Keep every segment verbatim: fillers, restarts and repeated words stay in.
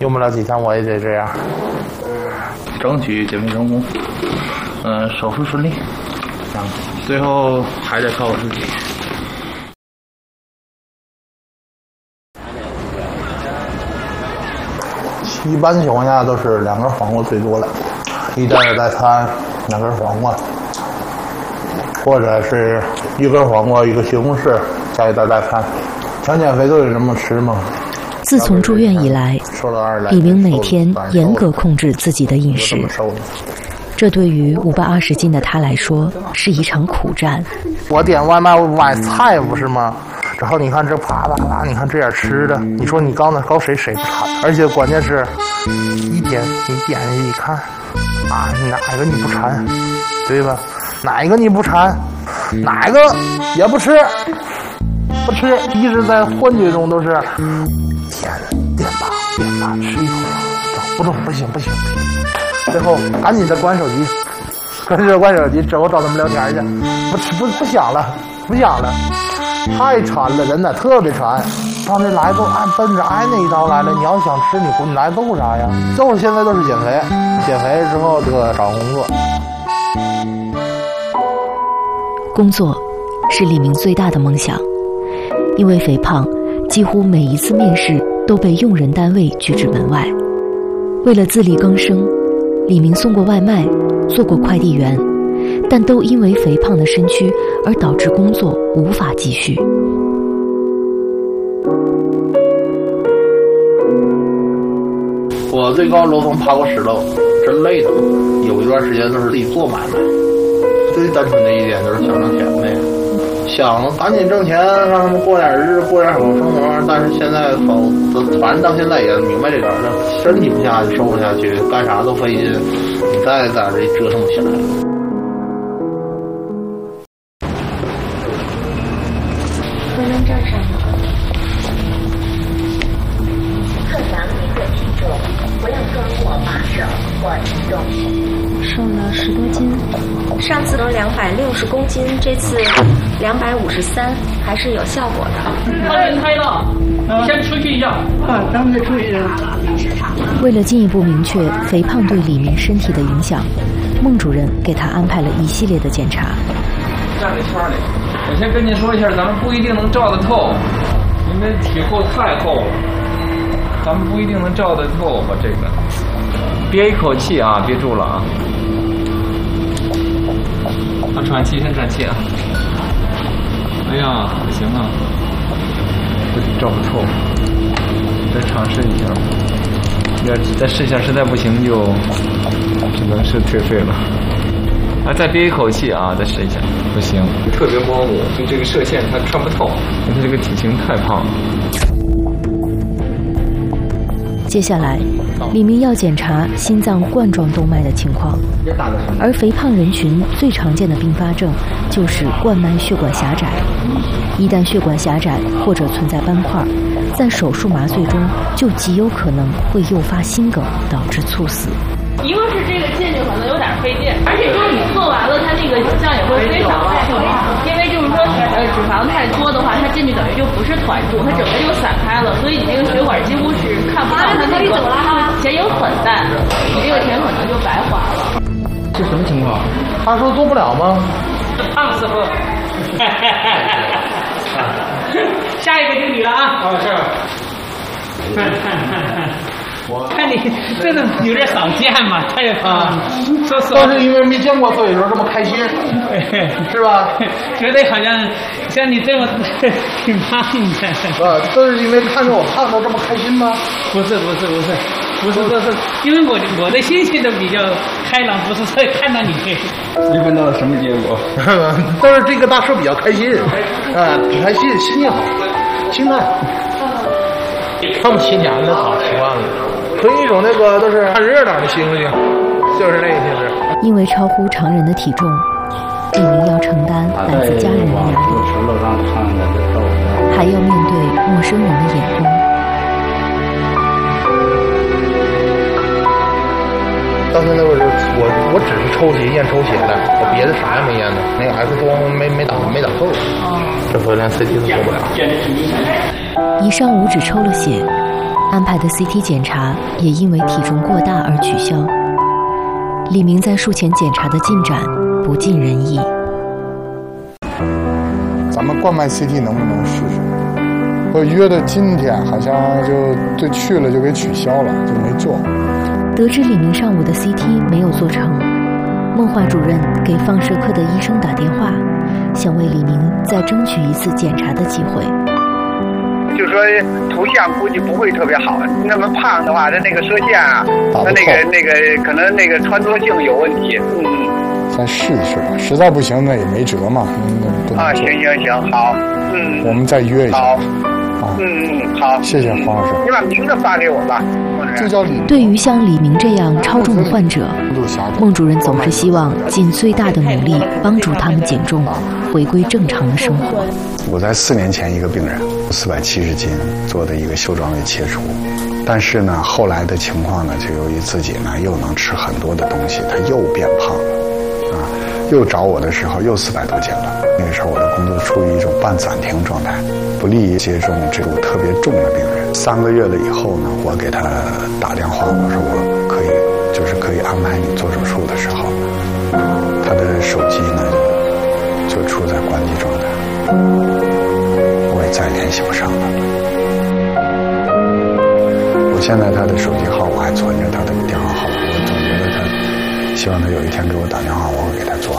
用不了几天我也得这样。争取减肥成功，嗯、呃，手术顺利，最后还得靠我自己。一般情况下都是两根黄瓜最多了，一袋的代餐，两根黄瓜，或者是一根黄瓜一个西红柿加一袋代餐。想减肥都得这么吃吗？ 自从住院以来，李明每天严格控制自己的饮食，这对于五百二十斤的他来说是一场苦战。 我点外卖我买菜不是吗？然后你看这啪啪啪，你看这点吃的，你说你高呢高谁谁不馋？而且关键是，一点你点下去一看，啊，哪个你不馋，对吧？哪一个你不馋，哪一个也不吃，不吃，一直在幻觉中都是。天，点吧点吧，吃一口，不中不行不行不行，最后赶紧的关手机，关着关手机之后找他们聊天去，不吃不不想了不想了，太馋了，真的特别馋。上这来够按奔着挨那一刀来了，你要想吃你你来够啥呀？就是现在都是减肥，减肥之后这个找工作。 工作是李明最大的梦想，因为肥胖。几乎每一次面试都被用人单位拒之门外。为了自力更生，李明送过外卖，做过快递员，但都因为肥胖的身躯而导致工作无法继续。 我最高楼层爬过十楼，真累的。有一段时间都是自己做买卖，最单纯的一点就是想挣钱呗。想赶紧挣钱，让他们过点日子，过点好生活。但是现在好，反正到现在也明白这点了，身体不下去，瘦不下去，干啥都费劲，你再在这折腾不起来了。 不能站上吗？测量一个体重，不要装过把手或移动。 瘦了十多斤， 上次能两百六十公斤，这次两百五十三，还是有效果的。 他人开了，你先出去一下。啊，咱们再出去一下。 为了进一步明确肥胖对李明身体的影响，孟主任给他安排了一系列的检查。 站在圈里，我先跟您说一下，咱们不一定能照得透，您的体厚太厚了，咱们不一定能照得透吧？这个，憋一口气啊，憋住了啊。要喘气，先喘气啊！哎呀，不行啊，这照不透，再尝试一下。要再试一下，实在不行就只能是退费了。啊，再憋一口气啊，再试一下。不行，特别模糊，就这个射线它看不透，因为它这个体型太胖了。 接下来，李明要检查心脏冠状动脉的情况，而肥胖人群最常见的并发症就是冠脉血管狭窄。一旦血管狭窄或者存在斑块，在手术麻醉中就极有可能会诱发心梗，导致猝死。 一个是这个进去可能有点费劲，而且就是你做完了，它那个影像也会非常快，因为就是说，呃，脂肪太多的话，它进去等于就不是团住，它整个就散开了，所以你这个血管几乎是看不到它那个前有粉弹，你这个钱可能就白花了。 这什么情况？ 他说做不了吗？ 胖师傅，下一个就你了啊！啊，是。我看你这个有点少见嘛，他也啊，说实话， 都是因为没见过所以说这么开心，是吧？ 觉得好像像你这么挺胖的。 啊，都是因为看着我胖都这么开心吗？ 不是不是不是不是，这是因为我我的心情都比较开朗，不是说看到你。你闻到了什么结果？ 都是这个大叔比较开心，啊，挺开心，心情好，心态。他们七年了，好习惯了。存一种那个都是看热闹的心情，就是那个性质。 因为超乎常人的体重，李明要承担来自家人的压力，还要面对陌生人的眼光。 到现在为止，我我只是抽血验抽血的，我别的啥也没验的，那个 X 光没没打没打够，这回连 C T 都做不了。 一上午只抽了血， 安排的 C T 检查也因为体重过大而取消。李明在术前检查的进展不尽人意。 咱们冠脉 C T 能不能试试？我约的今天好像就对去了就给取消了，就没做。 得知李明上午的 C T 没有做成，梦话主任给放射科的医生打电话，想为李明再争取一次检查的机会。 就说图像估计不会特别好，那么胖的话，它那个射线啊，它那个那个可能那个穿透性有问题。嗯嗯。 再试一试吧，实在不行那也没辙嘛。嗯， 啊，行行行，好，嗯。 我们再约一下。 好。 啊， 嗯嗯，好。 谢谢黄老师。 你把名字发给我吧。 就叫李。 对于像李明这样超重的患者，孟主任总是希望尽最大的努力帮助他们减重，回归正常的生活。 我在四年前一个病人，四百七十斤做的一个袖状胃切除，但是呢，后来的情况呢，就由于自己呢又能吃很多的东西，他又变胖了，啊，又找我的时候又四百多斤了。那个时候我的工作处于一种半暂停状态，不利于接种这种特别重的病人。三个月了以后呢，我给他打电话，我说我可以，就是可以安排你做手术的时候，他的手机呢就处在关机状态。我也再联系不上了。我现在他的手机号我还存着他的电话号码，我总觉得他希望他有一天给我打电话，我会给他做。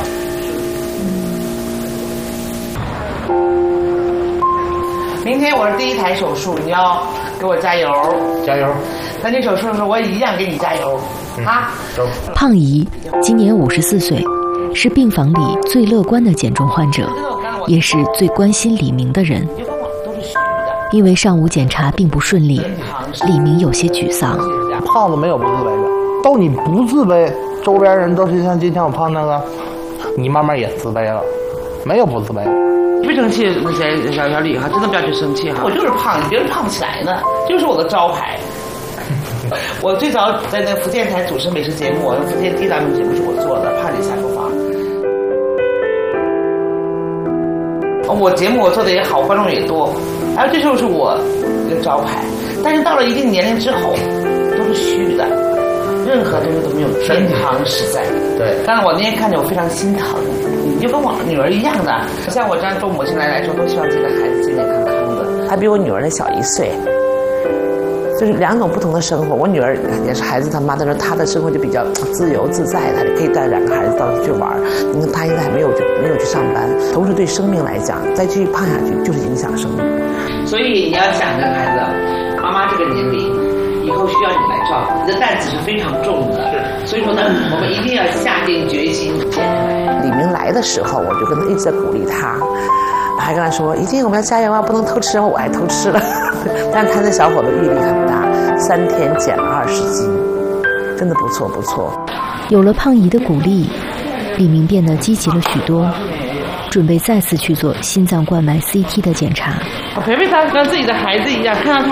明天我是第一台手术，你要给我加油， 加油！ 那你手术的时候我也一样给你加油，嗯、啊！ 胖姨今年五十四岁，是病房里最乐观的减重患者，也是最关心李明的人。因为上午检查并不顺利，李明有些沮丧。 胖子没有不自卑的，都你不自卑，周边人都是像今天我胖那个，你慢慢也自卑了，没有不自卑。 别生气，那些小小李哈，真的不要去生气哈。我就是胖，别人胖不起来呢，就是我的招牌。我最早在那福建台主持美食节目，福建第一档节目是我做的，胖里下厨房。我节目我做的也好，观众也多，还有这就是我一个招牌。但是到了一定年龄之后，都是虚的，任何东西都没有健康实在。对，当然我那天看见我非常心疼。你就跟我女儿一样的，像我这样做母亲来来说，都希望自己的孩子健健康康的。她比我女儿的小一岁，就是两种不同的生活。我女儿也是孩子他妈的时候，她的生活就比较自由自在，她就可以带两个孩子到处去玩。你看她现在还没有去没有去上班，同时对生命来讲，再继续胖下去就是影响生命。所以你要想这个孩子，妈妈这个年龄。以后需要你来照顾，你的担子是非常重的，所以说呢，我们一定要下定决心减下来。李明来的时候，我就跟他一直在鼓励他，还跟他说一定我们要加油啊，不能偷吃啊，我爱偷吃了。但是他那小伙子毅力很大，三天减了二十斤，真的不错不错。 有了胖姨的鼓励，李明变得积极了许多，准备再次去做心脏冠脉 C T 的检查。 我陪陪他，跟自己的孩子一样，看到他。